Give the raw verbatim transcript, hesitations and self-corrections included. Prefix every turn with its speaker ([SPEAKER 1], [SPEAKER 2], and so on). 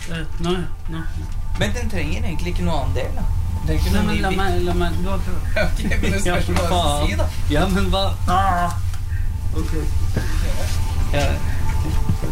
[SPEAKER 1] Uh, nå, nå.
[SPEAKER 2] Men den trenger egentlig ikke noe annen del, da.
[SPEAKER 1] Nei, men la meg, la meg, du har prøvd.
[SPEAKER 2] Ok, men det spørs hva jeg skal si, da.
[SPEAKER 1] Ja, men hva? Ah. Ok.
[SPEAKER 2] Ja.